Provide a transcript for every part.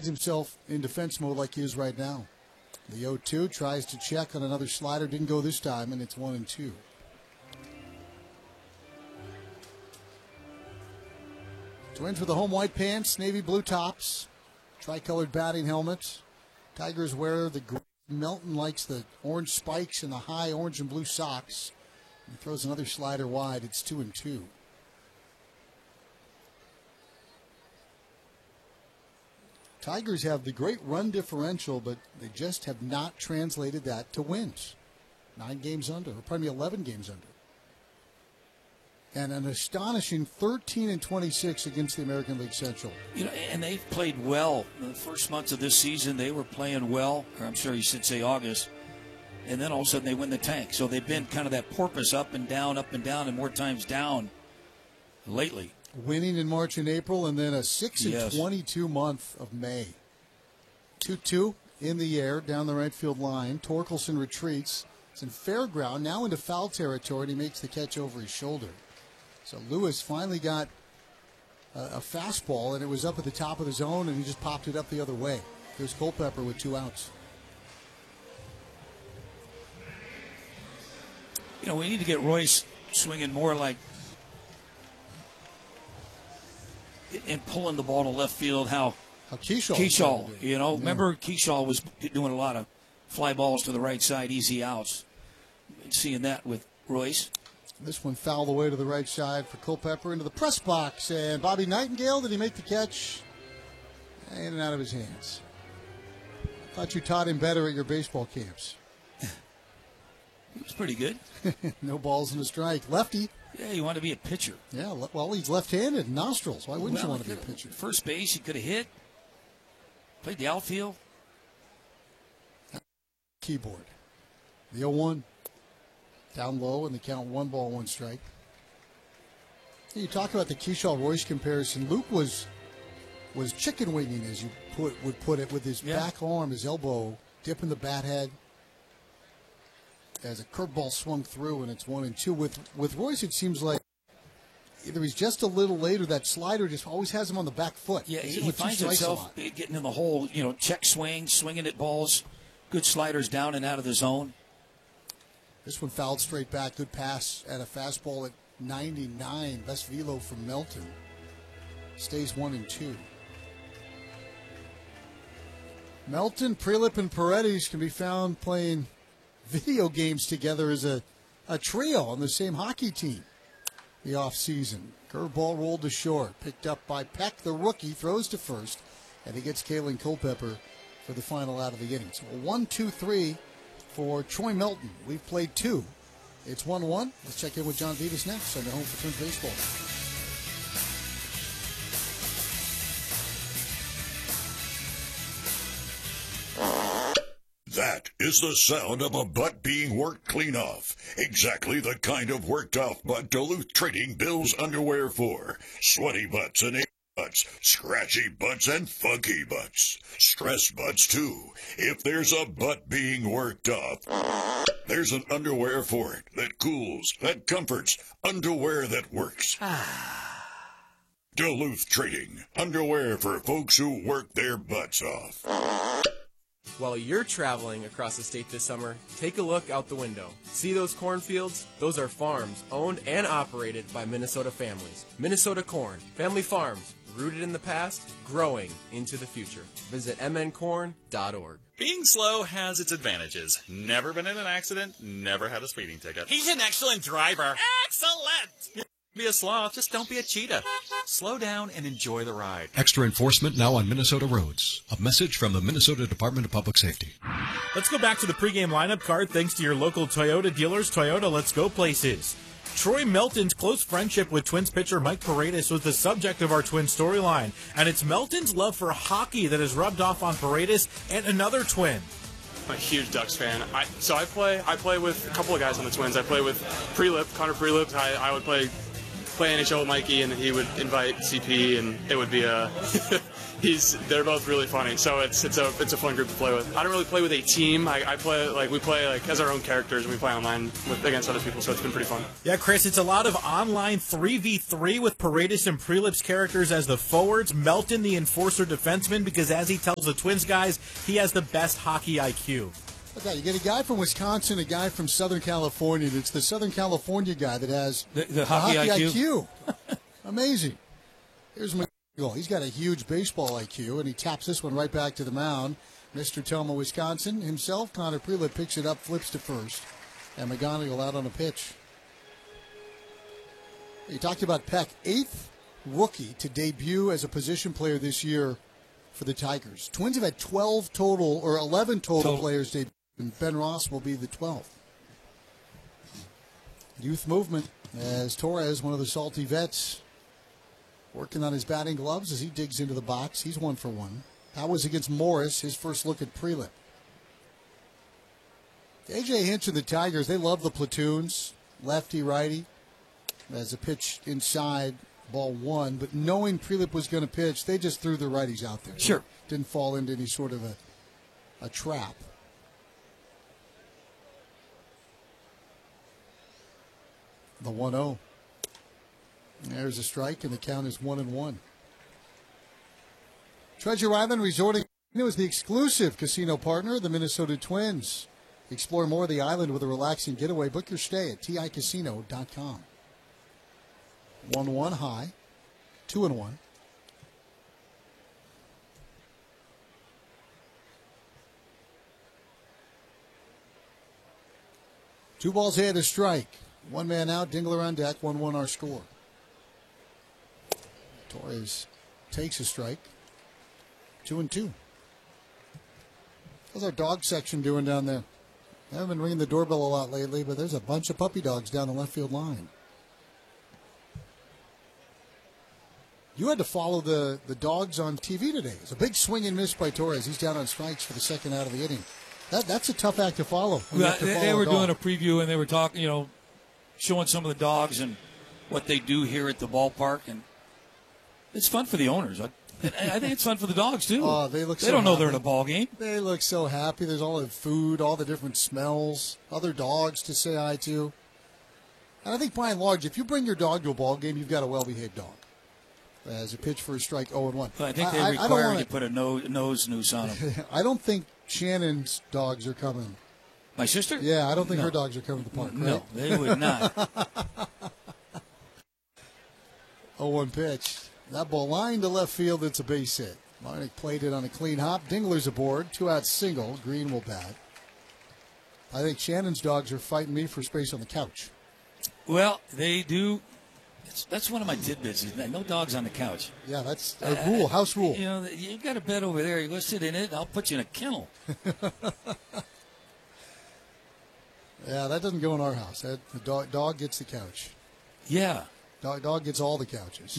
finds himself in defense mode like he is right now. The 0-2 tries to check on another slider. Didn't go this time, and it's 1-2. Twins with the home white pants, navy blue tops, tricolored batting helmets. Tigers wear the green. Melton likes the orange spikes and the high orange and blue socks. He throws another slider wide. It's 2-2. Tigers have the great run differential, but they just have not translated that to wins. 9 games under, or probably 11 games under. And an astonishing 13-26 against the American League Central. You know, and they've played well. In the first months of this season, they were playing well. Or I'm sure you should say August. And then all of a sudden they win the tank. So they've been kind of that porpoise up and down, and more times down lately. Winning in March and April, and then a 6-22 month of May. 2-2 in the air down the right field line. Torkelson retreats. It's in fair ground, now into foul territory, and he makes the catch over his shoulder. So Lewis finally got a fastball, and it was up at the top of the zone, and he just popped it up the other way. There's Culpepper with 2 outs. You know, we need to get Royce swinging more like and pulling the ball to left field. How Keyshaw, you know, remember Keyshaw was doing a lot of fly balls to the right side, easy outs. Seeing that with Royce. This one fouled away to the right side for Culpepper into the press box. And Bobby Nightingale, did he make the catch? In and out of his hands. I thought you taught him better at your baseball camps. He was pretty good. No balls in a strike. Lefty. Yeah, you want to be a pitcher. Yeah, well, he's left-handed, nostrils. Why wouldn't you want to be a pitcher? First base, he could have hit. Played the outfield. Keyboard. The 0-1. Down low, and the count 1 ball, 1 strike. You talk about the Keyshaw-Royce comparison. Luke was chicken winging, as you would put it, with his back arm, his elbow, dipping the bat head. As a curveball swung through, and it's 1-2. With Royce, it seems like either he's just a little late, or that slider just always has him on the back foot. Yeah, he finds himself getting in the hole, you know, check swing, swinging at balls, good sliders down and out of the zone. This one fouled straight back. Good pass at a fastball at 99. Best velo from Melton. Stays 1-2. Melton, Prelip, and Paredes can be found playing video games together as a trio on the same hockey team. The offseason. Curveball rolled to short. Picked up by Peck, the rookie. Throws to first. And he gets Kalen Culpepper for the final out of the inning. So a 1-2-3 for Troy Melton. We've played 2. It's 1-1. Let's check in with John Vivas next on the Home for Twins Baseball. That is the sound of a butt being worked clean off. Exactly the kind of worked off butt Duluth Trading bills underwear for. Sweaty butts and butts, scratchy butts, and funky butts. Stress butts, too. If there's a butt being worked off, there's an underwear for it that cools, that comforts, underwear that works. Duluth Trading. Underwear for folks who work their butts off. While you're traveling across the state this summer, take a look out the window. See those cornfields? Those are farms owned and operated by Minnesota families. Minnesota Corn, family farms, rooted in the past, growing into the future. Visit mncorn.org. Being slow has its advantages. Never been in an accident, never had a speeding ticket. He's an excellent driver. Excellent! Be a sloth, just don't be a cheetah. Slow down and enjoy the ride. Extra enforcement now on Minnesota roads. A message from the Minnesota Department of Public Safety. Let's go back to the pregame lineup card thanks to your local Toyota dealers. Toyota, let's go places. Troy Melton's close friendship with Twins pitcher Mike Paredes was the subject of our Twins storyline, and it's Melton's love for hockey that has rubbed off on Paredes and another Twin. I'm a huge Ducks fan. I play with a couple of guys on the Twins. I play with Connor Prelip. I would play NHL with Mikey, and he would invite CP, and it would be they're both really funny. So it's a fun group to play with. I don't really play with a team. We play as our own characters, and we play online against other people. So it's been pretty fun. Yeah, Chris, it's a lot of online 3v3 with Paredes and Prelip's characters as the forwards, Melton the enforcer defenseman, because as he tells the Twins guys, he has the best hockey IQ. Okay, you get a guy from Wisconsin, a guy from Southern California. It's the Southern California guy that has the hockey IQ. Amazing. Here's McGill. He's got a huge baseball IQ, and he taps this one right back to the mound. Mr. Toma, Wisconsin himself, Connor Prelip picks it up, flips to first, and McGonigal out on a pitch. You talked about Peck, 8th rookie to debut as a position player this year for the Tigers. Twins have had 11 total players debut. And Ben Ross will be the 12th. Youth movement as Torres, one of the salty vets, working on his batting gloves as he digs into the box. He's 1 for 1. That was against Morris, his first look at Prelip. A.J. Hinch and the Tigers, they love the platoons, lefty, righty. As a pitch inside, ball 1. But knowing Prelip was going to pitch, they just threw the righties out there. Sure. Didn't fall into any sort of a trap. The 1-0. There's a strike, and the count is 1-1. Treasure Island Resort and Casino is the exclusive casino partner of the Minnesota Twins. Explore more of the island with a relaxing getaway. Book your stay at ticasino.com. 1-1 high, 2-1. Two balls ahead, a strike. One man out, Dingler on deck, 1-1 our score. Torres takes a strike. 2-2. How's our dog section doing down there? I haven't been ringing the doorbell a lot lately, but there's a bunch of puppy dogs down the left field line. You had to follow the dogs on TV today. It's a big swing and miss by Torres. He's down on strikes for the second out of the inning. That's a tough act to follow. They were doing a preview, and they were talking, showing some of the dogs and what they do here at the ballpark, and it's fun for the owners. I think it's fun for the dogs too. Oh, they don't know they're in a ball game. They look so happy. There's all the food, all the different smells, other dogs to say hi to. And I think by and large, if you bring your dog to a ball game, you've got a well-behaved dog. As a pitch for a strike, 0-1. I think they require you to put a nose noose on them. I don't think Shannon's dogs are coming. My sister? Yeah, I don't think her dogs are coming to the park. Right? No, they would not. 0-1 pitch. That ball lined to left field. It's a base hit. Marnick played it on a clean hop. Dingler's aboard. 2-out single. Green will bat. I think Shannon's dogs are fighting me for space on the couch. Well, they do. That's one of my tidbits. No dogs on the couch. Yeah, that's a rule, house rule. You've got a bed over there. You go sit in it. I'll put you in a kennel. Yeah, that doesn't go in our house. The dog gets the couch. Yeah. Dog gets all the couches.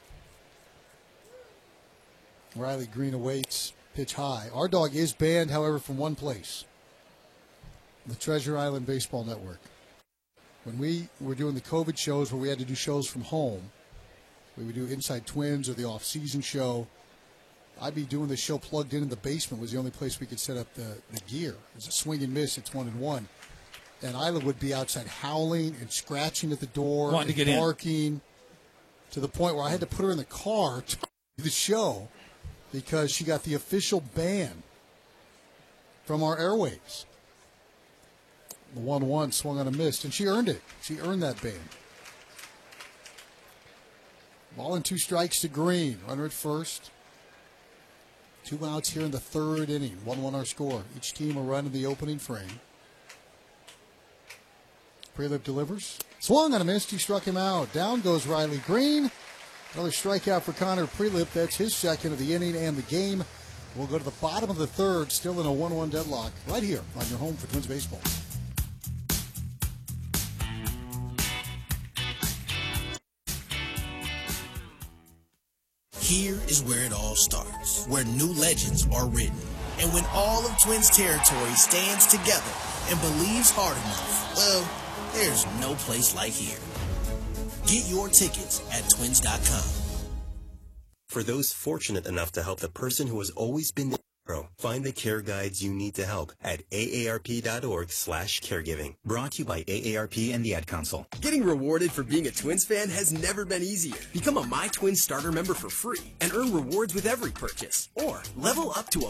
Riley Green awaits. Pitch high. Our dog is banned, however, from one place. The Treasure Island Baseball Network. When we were doing the COVID shows where we had to do shows from home, we would do Inside Twins or the off-season show. I'd be doing the show plugged in the basement was the only place we could set up the gear. It was a swing and miss. It's 1-1. And Isla would be outside howling and scratching at the door, wanting to get barking, to the point where I had to put her in the car to do the show because she got the official ban from our airwaves. The 1-1 swung on a miss, and she earned it. She earned that ban. Ball and 2 strikes to Green. Runner at first. 2 outs here in the third inning. 1-1 our score. Each team a run in the opening frame. Prelip delivers. Swung on a miss. He struck him out. Down goes Riley Green. Another strikeout for Connor Prelip. That's his second of the inning and the game. We'll go to the bottom of the third, still in a 1-1 deadlock, right here on your home for Twins baseball. Here is where it all starts, where new legends are written. And when all of Twins territory stands together and believes hard enough, well, there's no place like here. Get your tickets at twins.com. For those fortunate enough to help the person who has always been the hero, find the care guides you need to help at aarp.org/caregiving. Brought to you by AARP and the Ad Council. Getting rewarded for being a Twins fan has never been easier. Become a My Twins starter member for free and earn rewards with every purchase. Or level up to a